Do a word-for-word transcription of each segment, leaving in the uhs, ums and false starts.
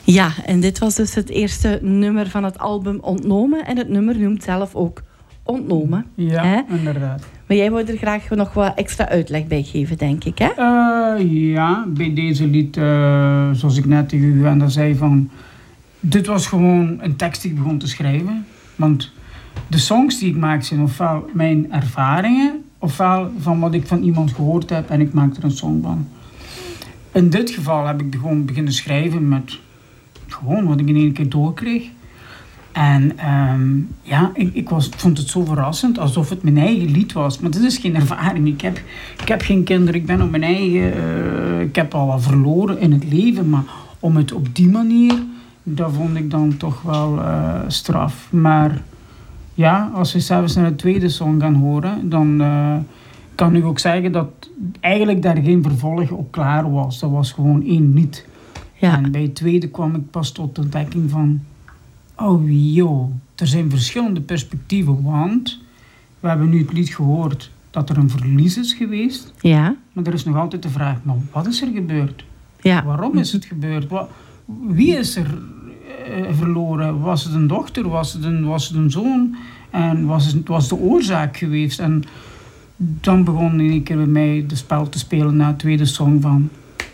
Ja, en dit was dus het eerste nummer van het album Ontnomen. En het nummer noemt zelf ook Ontnomen. Ja, hè? inderdaad. Maar jij wou er graag nog wat extra uitleg bij geven, denk ik, hè? Uh, ja, bij deze lied, uh, zoals ik net tegen u en zei, van... Dit was gewoon een tekst die ik begon te schrijven. Want de songs die ik maak zijn ofwel mijn ervaringen, ofwel van wat ik van iemand gehoord heb en ik maak er een song van. In dit geval heb ik gewoon beginnen schrijven met gewoon wat ik in één keer doorkreeg. En um, ja, ik, ik was, vond het zo verrassend, alsof het mijn eigen lied was. Maar dit is geen ervaring. Ik heb, ik heb geen kinderen, ik ben op mijn eigen... Uh, ik heb al wat verloren in het leven, maar om het op die manier... Dat vond ik dan toch wel uh, straf. Maar ja, als we zelfs naar de tweede song gaan horen, dan uh, kan ik ook zeggen dat eigenlijk daar geen vervolg op klaar was. Dat was gewoon één lied. Ja. En bij het tweede kwam ik pas tot de ontdekking van... Oh joh, er zijn verschillende perspectieven. Want we hebben nu het lied gehoord dat er een verlies is geweest. Ja. Maar er is nog altijd de vraag, maar wat is er gebeurd? Ja. Waarom is het gebeurd? Wat, wie is er uh, verloren? Was het een dochter? Was het een, was het een zoon? En was het was de oorzaak geweest? En dan begon in één keer bij mij de spel te spelen na de tweede song van...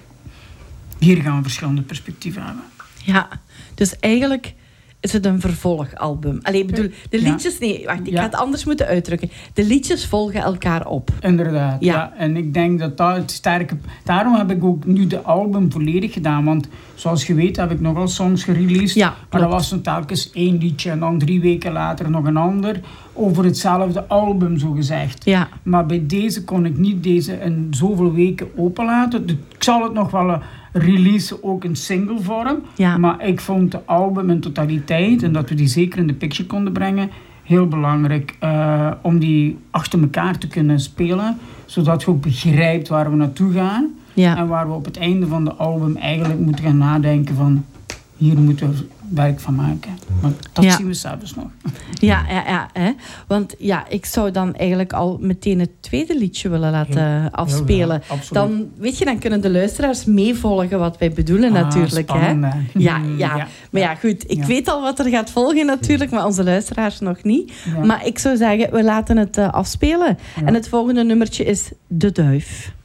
Hier gaan we verschillende perspectieven hebben. Ja, dus eigenlijk is het een vervolgalbum. Allee, ik bedoel, de liedjes... Ja. Nee, wacht, ik ja. ga het anders moeten uitdrukken. De liedjes volgen elkaar op. Inderdaad, ja. ja. En ik denk dat dat het sterke... Daarom heb ik ook nu de album volledig gedaan. Want zoals je weet heb ik nogal songs gereleased. Ja, maar dat was dan telkens één liedje en dan drie weken later nog een ander. Over hetzelfde album, zogezegd. Ja. Maar bij deze kon ik niet deze in zoveel weken openlaten. Ik zal het nog wel... release ook in single vorm. Ja. Maar ik vond de album in totaliteit, en dat we die zeker in de picture konden brengen, heel belangrijk uh, om die achter elkaar te kunnen spelen, zodat je ook begrijpt waar we naartoe gaan. Ja. En waar we op het einde van de album eigenlijk moeten gaan nadenken van, hier moeten we werk van maken. Maar dat ja. zien we zelfs nog. Ja, ja, ja hè? Want ja, ik zou dan eigenlijk al meteen het tweede liedje willen laten heel, afspelen. Heel dan, weet je, dan kunnen de luisteraars meevolgen wat wij bedoelen ah, natuurlijk. Spannend, hè? Ja, ja. ja, maar ja, goed. Ik ja. weet al wat er gaat volgen natuurlijk, maar onze luisteraars nog niet. Ja. Maar ik zou zeggen, we laten het uh, afspelen. Ja. En het volgende nummertje is De Duif.